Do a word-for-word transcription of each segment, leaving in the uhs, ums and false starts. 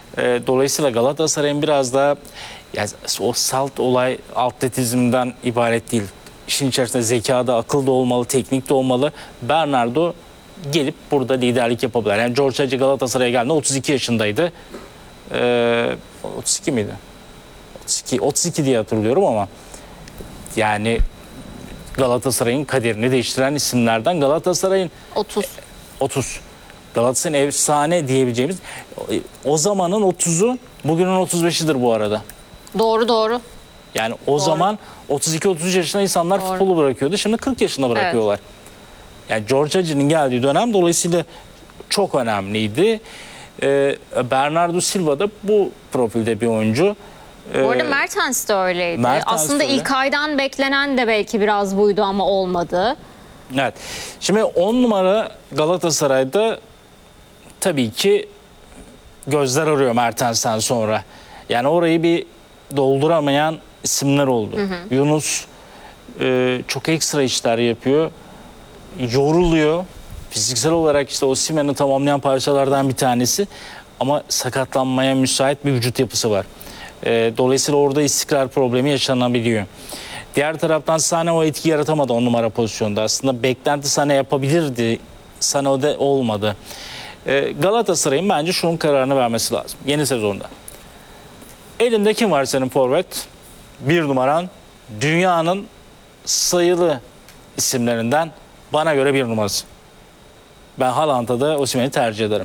E, dolayısıyla Galatasaray'ın biraz daha yani o salt olay atletizmden ibaret değil. İşin içerisinde zeka da, akıl da olmalı, teknik de olmalı. Bernardo gelip burada liderlik yapabilir. Yani George Hagi Galatasaray'a geldiğinde otuz iki yaşındaydı. Ee, otuz iki miydi? otuz iki, otuz iki diye hatırlıyorum ama yani Galatasaray'ın kaderini değiştiren isimlerden. Galatasaray'ın otuz. otuz. Galatasaray'ın efsane diyebileceğimiz o zamanın otuzu bugünün otuz beşidir bu arada. Doğru doğru. Yani o Doğru. zaman otuz iki otuz üç yaşında insanlar Doğru. futbolu bırakıyordu. Şimdi kırk yaşında bırakıyorlar. Evet. Yani George Hagi'nin geldiği dönem dolayısıyla çok önemliydi. Ee, Bernardo Silva da bu profilde bir oyuncu. Ee, Bu arada Mertens de öyleydi. Mertens Aslında öyle. ilk aydan beklenen de belki biraz buydu ama olmadı. Evet. Şimdi on numara Galatasaray'da tabii ki gözler arıyor Mertens'ten sonra. Yani orayı bir dolduramayan isimler oldu. Hı hı. Yunus e, çok ekstra işler yapıyor. Yoruluyor. Fiziksel olarak işte Osimhen'i tamamlayan parçalardan bir tanesi. Ama sakatlanmaya müsait bir vücut yapısı var. E, dolayısıyla orada istikrar problemi yaşanabiliyor. Diğer taraftan Sané o etki yaratamadı on numara pozisyonda. Aslında beklenti Sané yapabilirdi. Sané o da olmadı. E, Galatasaray'ın bence şunun kararını vermesi lazım. Yeni sezonda. Elinde kim var senin forvet? Bir numaran dünyanın sayılı isimlerinden bana göre bir numarası. Ben Haaland'a da Osimhen'i tercih ederim.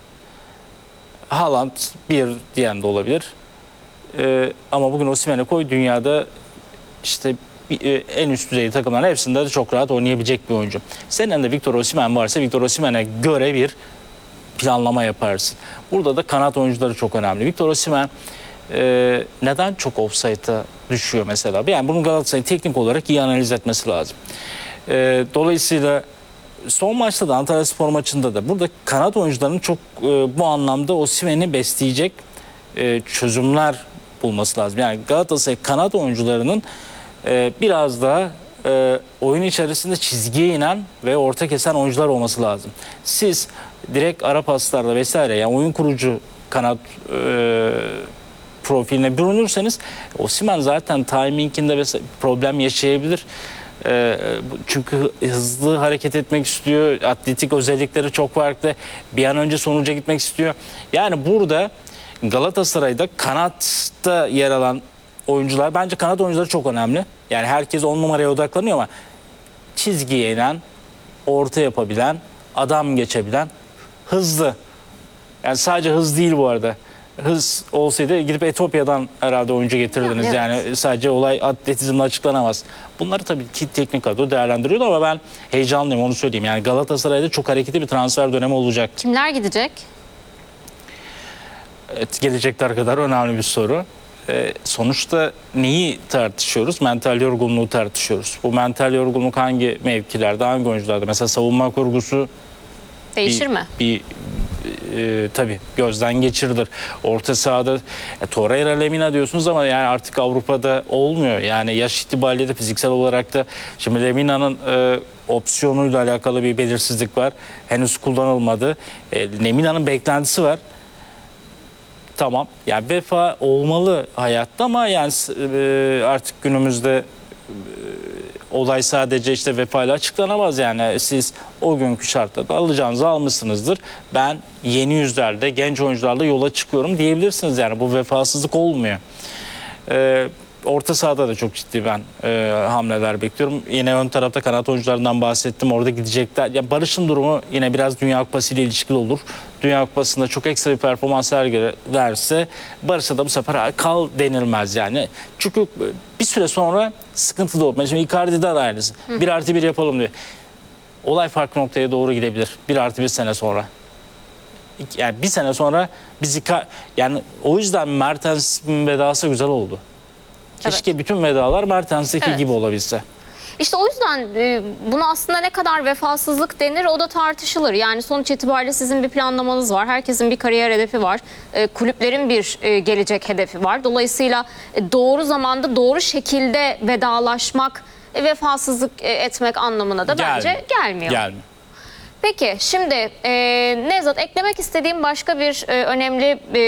Haaland bir diyen de olabilir. Ee, ama bugün Osimhen'i koy dünyada işte en üst düzey takımların hepsinde de çok rahat oynayabilecek bir oyuncu. Senin elinde Victor Osimhen varsa Victor Osimhen'e göre bir planlama yaparsın. Burada da kanat oyuncuları çok önemli. Victor Osimhen e, neden çok offside'a düşüyor mesela? Yani bunu Galatasaray'ın teknik olarak iyi analiz etmesi lazım. E, dolayısıyla son maçta da Antalyaspor maçında da burada kanat oyuncularının çok e, bu anlamda Osimhen'i besleyecek e, çözümler bulması lazım. Yani Galatasaray kanat oyuncularının e, biraz daha e, oyun içerisinde çizgiye inen ve orta kesen oyuncular olması lazım. Siz direkt ara paslarla vesaire yani oyun kurucu kanat e, profiline bürünürseniz Osimhen zaten timinginde vesaire problem yaşayabilir. E, çünkü hızlı hareket etmek istiyor. Atletik özellikleri çok farklı. Bir an önce sonuca gitmek istiyor. Yani burada Galatasaray'da kanatta yer alan oyuncular bence kanat oyuncuları çok önemli. Yani herkes on numaraya odaklanıyor ama çizgiye inen, orta yapabilen, adam geçebilen, hızlı. Yani sadece hız değil bu arada. Hız olsaydı gidip Etiyopya'dan herhalde oyuncu getirirdiniz. Evet. Yani sadece olay atletizmle açıklanamaz. Bunları tabii ki teknik kadro değerlendiriyordu ama ben heyecanlıyım onu söyleyeyim. Yani Galatasaray'da çok hareketli bir transfer dönemi olacak. Kimler gidecek? Evet, gelecekler kadar önemli bir soru. Ee, sonuçta neyi tartışıyoruz? Mental yorgunluğu tartışıyoruz. Bu mental yorgunluk hangi mevkilerde, hangi oyuncularda? Mesela savunma kurgusu değişir bir, mi? Bir e, tabii gözden geçirilir. Orta sahada e, Torreira, Lemina diyorsunuz ama yani artık Avrupa'da olmuyor. Yani yaş itibariyle de fiziksel olarak da şimdi Lemina'nın e, opsiyonuyla alakalı bir belirsizlik var. Henüz kullanılmadı. E, Lemina'nın beklentisi var. Tamam. Yani vefa olmalı hayatta ama yani e, artık günümüzde e, olay sadece işte vefayla açıklanamaz. Yani siz o günkü şartlarda alacağınızı almışsınızdır. Ben yeni yüzlerle, genç oyuncularla yola çıkıyorum diyebilirsiniz. Yani bu vefasızlık olmuyor. E, orta sahada da çok ciddi ben e, hamleler bekliyorum. Yine ön tarafta kanat oyuncularından bahsettim. Orada gidecekler. Yani Barış'ın durumu yine biraz Dünya Kupası ile ilişkili olur. Dünya Kupası'nda çok ekstra bir performans sergilerse Barış'a da bu sefer kal denilmez yani. Çünkü bir süre sonra sıkıntı da olmaz. Şimdi Icardi'de de aynısı. Bir artı bir yapalım diyor. Olay farklı noktaya doğru gidebilir. Bir artı bir sene sonra. Yani bir sene sonra biz yani o yüzden Mertens'in vedası güzel oldu. Keşke evet. bütün vedalar Mertens'teki evet. gibi olabilse. İşte o yüzden e, buna aslında ne kadar vefasızlık denir o da tartışılır. Yani sonuç itibariyle sizin bir planlamanız var. Herkesin bir kariyer hedefi var. E, kulüplerin bir e, gelecek hedefi var. Dolayısıyla e, doğru zamanda doğru şekilde vedalaşmak, e, vefasızlık e, etmek anlamına da Gelmiyor. bence gelmiyor. Gelmiyor. Peki şimdi e, Nevzat eklemek istediğim başka bir e, önemli... E,